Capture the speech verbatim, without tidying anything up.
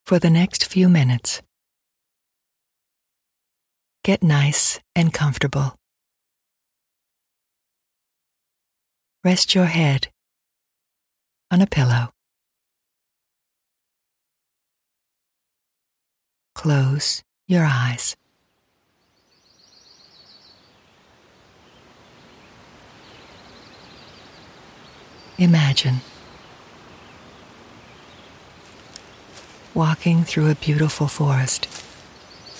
For the next few minutes, get nice and comfortable. Rest your head on a pillow. Close your eyes. Imagine walking through a beautiful forest.